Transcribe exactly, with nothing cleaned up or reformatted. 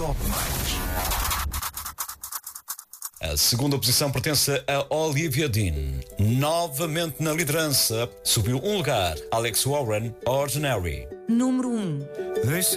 Top Mais. A segunda posição pertence a Olivia Dean. Novamente na liderança, subiu um lugar. Alex Warren, Ordinary. Número um.